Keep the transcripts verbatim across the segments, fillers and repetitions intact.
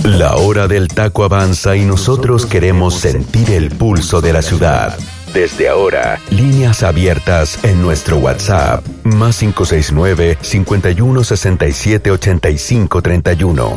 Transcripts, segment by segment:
La hora del taco avanza y nosotros queremos sentir el pulso de la ciudad. Desde ahora, líneas abiertas en nuestro WhatsApp, más cinco seis nueve, cinco uno, seis siete, ocho cinco tres uno.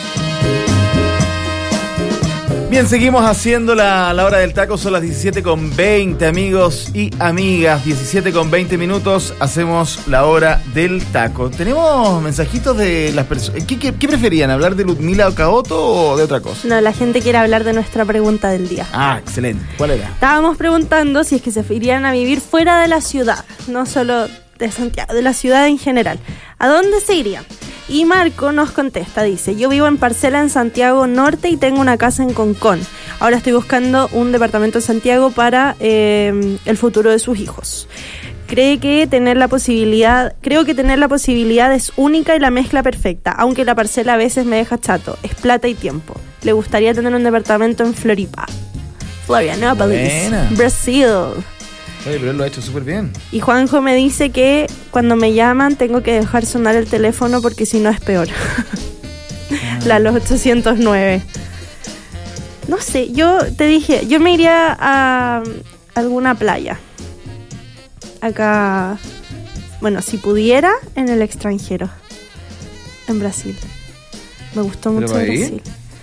Bien, seguimos haciendo la, la hora del taco, son las diecisiete con veinte, amigos y amigas, diecisiete con veinte minutos, hacemos la hora del taco. Tenemos mensajitos de las personas. ¿Qué, qué, ¿Qué preferían, hablar de Ludmila Ocaoto o de otra cosa? No, la gente quiere hablar de nuestra pregunta del día. Ah, excelente. ¿Cuál era? Estábamos preguntando si es que se irían a vivir fuera de la ciudad, no solo de Santiago, de la ciudad en general. ¿A dónde se irían? Y Marco nos contesta, dice: yo vivo en parcela en Santiago Norte y tengo una casa en Concón. Ahora estoy buscando un departamento en Santiago para eh, el futuro de sus hijos. Cree que tener la posibilidad, creo que tener la posibilidad es única y la mezcla perfecta, aunque la parcela a veces me deja chato, es plata y tiempo. Le gustaría tener un departamento en Floripa, Florianópolis, Brasil. Oye, pero él lo ha hecho súper bien. Y Juanjo me dice que cuando me llaman tengo que dejar sonar el teléfono porque si no es peor. Ah. La los ochocientos nueve. No sé, yo te dije, yo me iría a alguna playa. Acá, bueno, si pudiera, en el extranjero. En Brasil. Me gustó mucho Brasil.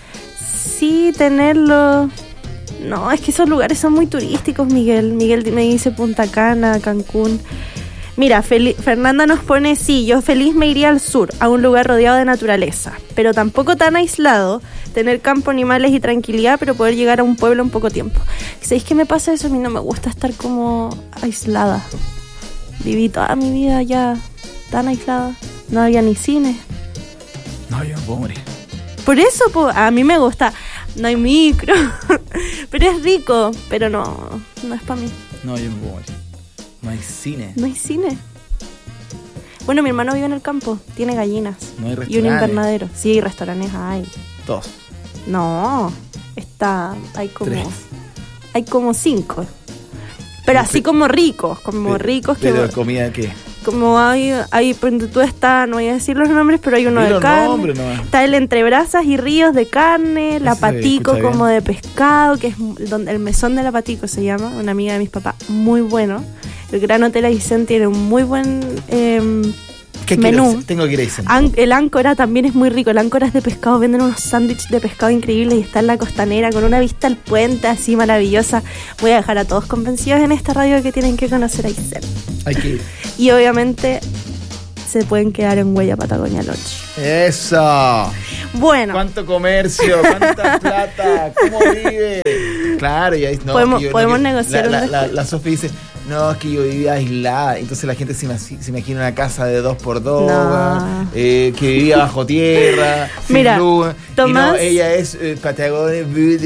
Sí, tenerlo... No, es que esos lugares son muy turísticos, Miguel. Miguel me dice Punta Cana, Cancún. Mira, Fel- Fernanda nos pone, sí, yo feliz me iría al sur, a un lugar rodeado de naturaleza, pero tampoco tan aislado, tener campo, animales y tranquilidad, pero poder llegar a un pueblo en poco tiempo. ¿Sabéis qué me pasa eso? A mí no me gusta estar como aislada. Viví toda mi vida ya tan aislada. No había ni cine. No, yo no puedo morir. Por eso, po, a mí me gusta... No hay micro, pero es rico, pero no, no es para mí. No, yo no puedo morir. No hay cine. No hay cine. Bueno, mi hermano vive en el campo, tiene gallinas. No hay restaurantes. Y un invernadero. Sí, restaurantes hay. Dos. No, está, hay como, Tres. hay como cinco. Pero así pe- como ricos, como pe- ricos que... ¿Pero comida qué? Como hay, hay, tú está, no voy a decir los nombres, pero hay uno de carne. Nombres, no. Está el entre brasas y ríos de carne, la Ese patico como bien. de pescado, que es donde el mesón de la patico se llama, una amiga de mis papás, muy bueno. El Gran Hotel Aysén tiene un muy buen eh, ¿Qué menú. Tengo que ir a Aysén. An- el áncora también es muy rico, el áncora es de pescado, venden unos sándwiches de pescado increíbles y está en la costanera con una vista al puente así maravillosa. Voy a dejar a todos convencidos en esta radio que tienen que conocer Aysén. Hay que ir. Y obviamente se pueden quedar en Huella Patagonia Lodge. ¡Eso! Bueno. ¿Cuánto comercio? ¿Cuánta plata? ¿Cómo vive? Claro, y ahí no. Podemos, yo, podemos no, negociar. La, un la, la, la Sofía dice, no, es que yo vivía aislada. Entonces la gente se, se imagina una casa de dos por dos, no. eh, que vivía bajo tierra, sin Mira, luz. Tomás, y no, ella es eh, Patagonia.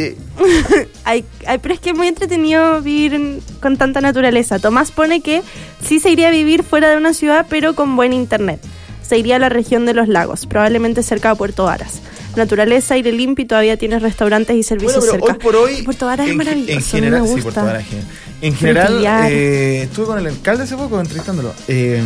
ay, ay, pero es que es muy entretenido vivir en, con tanta naturaleza. Tomás pone que sí se iría a vivir fuera de una ciudad, pero con buen internet. Se iría a la región de los lagos, probablemente cerca de Puerto Varas. Naturaleza, aire limpio y todavía tienes restaurantes y servicios bueno, pero cerca. Hoy por hoy, Puerto Varas en, es maravilloso, en general, a mí me sí, gusta. Puerto Varas es genial. En general, eh, estuve con el alcalde hace poco entrevistándolo. Eh,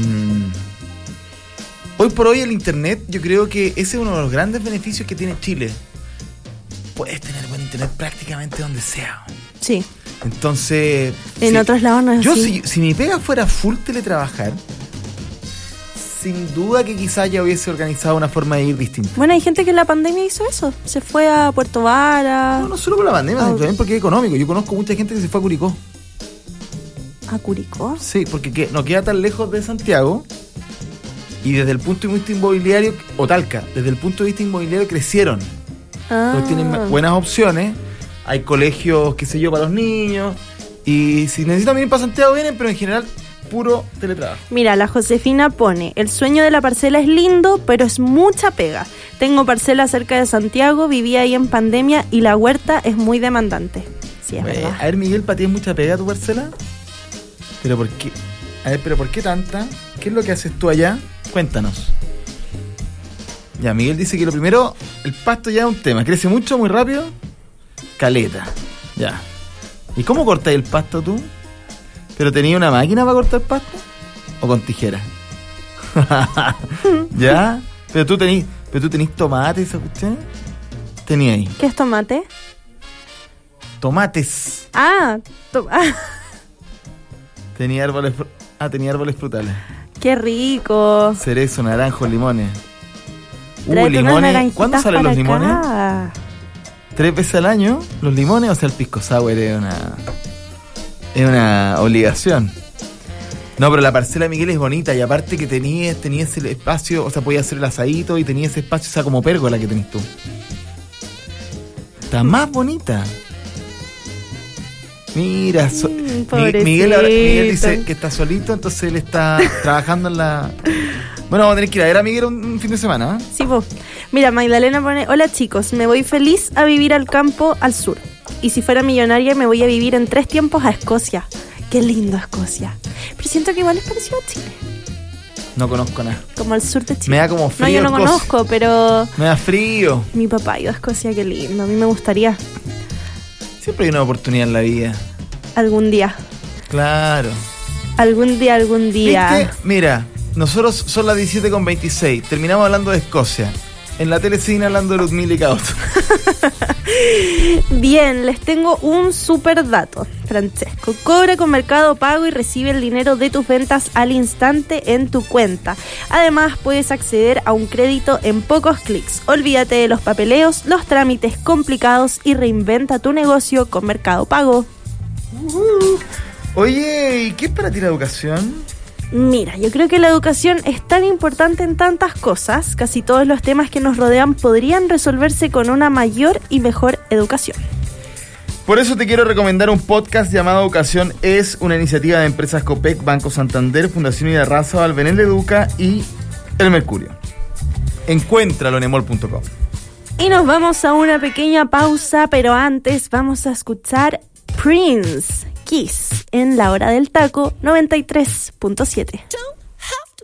hoy por hoy el internet, yo creo que ese es uno de los grandes beneficios que tiene Chile. Puedes tener buen internet prácticamente donde sea. Sí. Entonces... En sí, otros lados no es yo así. Si, si mi pega fuera full teletrabajar, sin duda que quizás ya hubiese organizado una forma de ir distinta. Bueno, hay gente que en la pandemia hizo eso. Se fue a Puerto Varas. No, no solo por la pandemia, sino también porque es económico. Yo conozco mucha gente que se fue a Curicó. ¿A Curicó? Sí, porque que, no queda tan lejos de Santiago. Y desde el punto de vista inmobiliario, o Talca, desde el punto de vista inmobiliario crecieron. Ah. Entonces tienen buenas opciones. Hay colegios, qué sé yo, para los niños. Y si necesitan venir para Santiago, vienen, pero en general, puro teletrabajo. Mira, la Josefina pone: el sueño de la parcela es lindo, pero es mucha pega. Tengo parcela cerca de Santiago, viví ahí en pandemia y la huerta es muy demandante. Sí, es Bueno, verdad. a ver, Miguel, ¿para ti es mucha pega tu parcela? ¿Pero por qué? A ver, ¿pero por qué tanta? ¿Qué es lo que haces tú allá? Cuéntanos. Ya, Miguel dice que lo primero, el pasto ya es un tema. ¿Crece mucho, muy rápido? Caleta. Ya. ¿Y cómo cortáis el pasto tú? ¿Pero tenías una máquina para cortar pasto? ¿O con tijera? ¿Ya? ¿Pero tú tenís, pero tú tenís tomates, esa cuestión? tenía ahí? ¿Qué es tomate? Tomates. Ah, to- ah, Tenía árboles, fru- ah, tenía árboles frutales. qué rico. Cerezo, naranjo, limones. Uh, Tráete unas limones. naranjitas ¿Cuándo salen los para limones? acá. ¿Tres veces al año? ¿Los limones? O sea, el pisco sour es una... Es una obligación. No, pero la parcela de Miguel es bonita. Y aparte que tenía, tenía ese espacio, o sea, podía hacer el asadito y tenía ese espacio, o sea, como pérgola que tenés tú. Está más bonita. Mira, so- Mm, Mi- Miguel, ahora- Miguel dice pobrecito. que está solito, entonces él está trabajando en la... Bueno, vamos a tener que ir a ver a Miguel un, un fin de semana, ¿eh? Sí, po. Mira, Magdalena pone, hola chicos, me voy feliz a vivir al campo al sur. Y si fuera millonaria me voy a vivir en tres tiempos a Escocia. Qué lindo Escocia. Pero siento que igual es parecido a Chile, No conozco nada. como al sur de Chile. Me da como frío No, yo no Escocia. conozco, pero Me da frío. mi papá ha ido a Escocia, qué lindo. A mí me gustaría Siempre hay una oportunidad en la vida. algún día. Claro. Algún día, algún día. ¿Viste? Mira, nosotros son las diecisiete con veintiséis. Terminamos hablando de Escocia. En la tele siguen hablando de Ludmilla y Caoto. Bien, les tengo un super dato, Francesco. Cobra con Mercado Pago y recibe el dinero de tus ventas al instante en tu cuenta. Además, puedes acceder a un crédito en pocos clics. Olvídate de los papeleos, los trámites complicados y reinventa tu negocio con Mercado Pago. Oye, ¿y qué es para ti la educación? Mira, yo creo que la educación es tan importante en tantas cosas. Casi todos los temas que nos rodean podrían resolverse con una mayor y mejor educación. Por eso te quiero recomendar un podcast llamado Educación Es, una iniciativa de empresas Copec, Banco Santander, Fundación Irarrázaval, Benel Educa y El Mercurio. Encuéntralo en emol punto com. Y nos vamos a una pequeña pausa, pero antes vamos a escuchar Prince, Kiss, en La Hora del Taco noventa y tres punto siete.